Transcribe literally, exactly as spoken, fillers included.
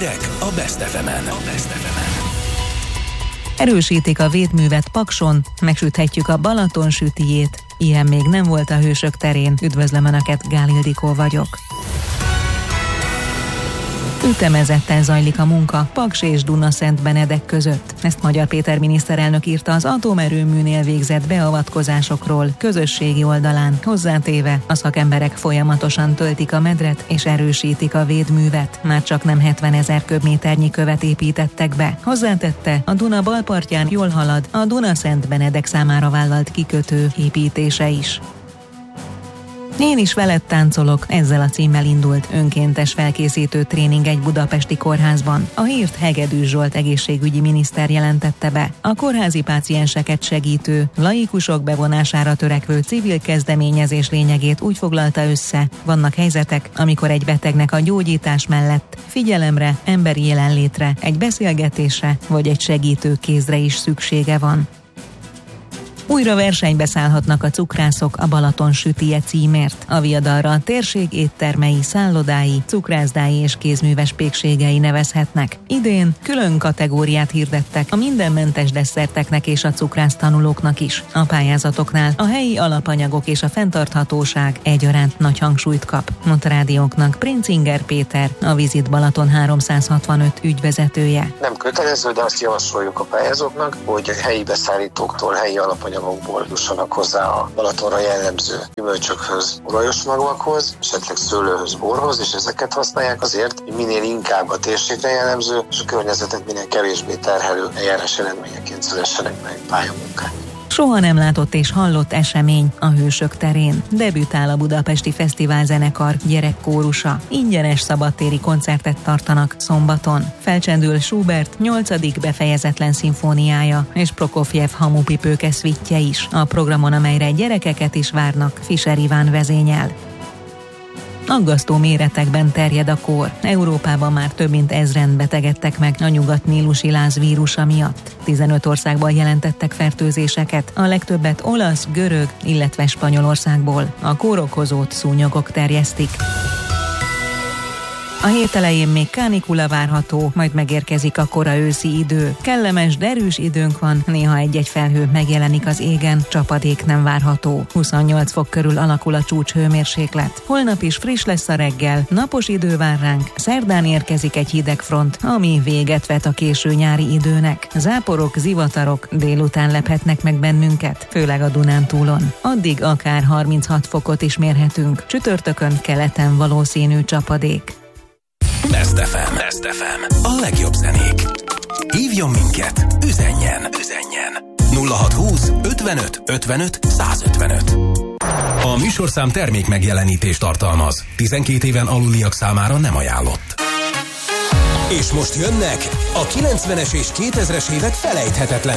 Hírek a Best ef emen. A Best ef emen. Erősítik a védművet Pakson, megsüthetjük a Balaton sütijét. Ilyen még nem volt a Hősök terén. Üdvözlöm Önöket, Gál Ildikó vagyok. Ütemezetten zajlik a munka Paks és Dunaszentbenedek között. Ezt Magyar Péter miniszterelnök írta az atomerőműnél végzett beavatkozásokról közösségi oldalán. Hozzátéve, a szakemberek folyamatosan töltik a medret és erősítik a védművet. Már csak nem hetvenezer köbméternyi követ építettek be. Hozzátette, a Duna balpartján jól halad a Dunaszentbenedek számára vállalt kikötő építése is. Én is veled táncolok, ezzel a címmel indult önkéntes felkészítő tréning egy budapesti kórházban. A hírt Hegedűs Zsolt egészségügyi miniszter jelentette be. A kórházi pácienseket segítő, laikusok bevonására törekvő civil kezdeményezés lényegét úgy foglalta össze, vannak helyzetek, amikor egy betegnek a gyógyítás mellett figyelemre, emberi jelenlétre, egy beszélgetésre vagy egy segítő kézre is szüksége van. Újra versenybe szállhatnak a cukrászok a Balaton sütije címért. A viadalra a térség éttermei, szállodái, cukrászdái és kézműves pékségei nevezhetnek. Idén külön kategóriát hirdettek a mindenmentes desszerteknek és a cukrásztanulóknak is. A pályázatoknál a helyi alapanyagok és a fenntarthatóság egyaránt nagy hangsúlyt kap, mondta rádiónknak Princinger Péter, a Visit Balaton háromszázhatvanöt ügyvezetője. Nem kötelező, de azt javasoljuk a pályázóknak, hogy helyi beszállítóktól, helyi alapanyagokból jussanak hozzá a Balatonra jellemző gyümölcsökhöz, olajos magvakhoz, esetleg szőlőhöz, borhoz, és ezeket használják azért, hogy minél inkább a térségre jellemző, és a környezetet minél kevésbé terhelő eljárás eredményeként szülessenek meg pályamunkák. Soha nem látott és hallott esemény a Hősök terén. Debütál a Budapesti Fesztivál zenekar gyerekkórusa. Ingyenes szabadtéri koncertet tartanak szombaton. Felcsendül Schubert nyolcadik befejezetlen szimfóniája és Prokofjev hamupipőke szvittje is. A programon, amelyre gyerekeket is várnak, Fischer Iván vezényel. Aggasztó méretekben terjed a kór. Európában már több mint ezren betegedtek meg a nyugat-nílusi láz vírusa miatt. tizenöt országban jelentettek fertőzéseket, a legtöbbet olasz, görög, illetve Spanyolországból. A kórokozót szúnyogok terjesztik. A hét elején még kánikula várható, majd megérkezik a kora őszi idő. Kellemes, derűs időnk van, néha egy-egy felhő megjelenik az égen, csapadék nem várható. huszonnyolc fok körül alakul a csúcshőmérséklet. Holnap is friss lesz a reggel, napos idő vár ránk, szerdán érkezik egy hideg front, ami véget vet a késő nyári időnek. Záporok, zivatarok délután lephetnek meg bennünket, főleg a Dunántúlon. Addig akár harminchat fokot is mérhetünk, csütörtökön keleten valószínű csapadék. Best ef em. Best ef em. A legjobb zenék. Hívjon minket, üzenjen, üzenjen. nulla hatszázhúsz ötvenöt ötvenöt százötvenöt. A műsorszám termék megjelenítést tartalmaz. tizenkét éven aluliak számára nem ajánlott. És most jönnek a kilencvenes és kétezres évek felejthetetlen